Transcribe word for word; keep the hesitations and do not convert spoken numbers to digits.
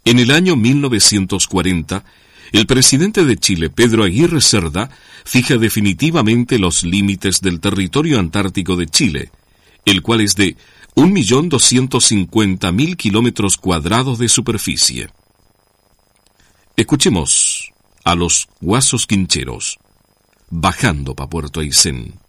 En el año mil novecientos cuarenta, el presidente de Chile, Pedro Aguirre Cerda, fija definitivamente los límites del territorio antártico de Chile, el cual es de un millón doscientos cincuenta mil kilómetros cuadrados de superficie. Escuchemos a los Guasos Quincheros, bajando pa' Puerto Aysén.